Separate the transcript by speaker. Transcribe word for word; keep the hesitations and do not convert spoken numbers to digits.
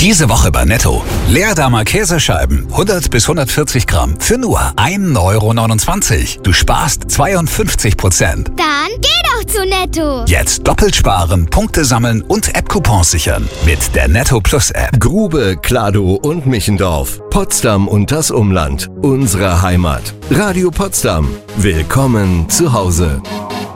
Speaker 1: Diese Woche bei Netto. Leerdamer Käsescheiben, hundert bis hundertvierzig Gramm, für nur ein Euro neunundzwanzig. Du sparst zweiundfünfzig Prozent.
Speaker 2: Dann geh doch zu Netto.
Speaker 1: Jetzt doppelt sparen, Punkte sammeln und App-Coupons sichern. Mit der Netto Plus App.
Speaker 3: Grube, Kladow und Michendorf. Potsdam und das Umland. Unsere Heimat. Radio Potsdam. Willkommen zu Hause.